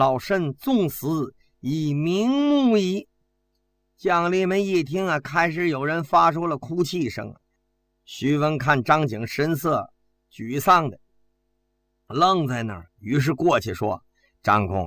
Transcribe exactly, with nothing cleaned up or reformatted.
老身纵死以瞑目矣。将领们一听啊，开始有人发出了哭泣声。徐文看张景神色沮丧的愣在那儿，于是过去说：张公，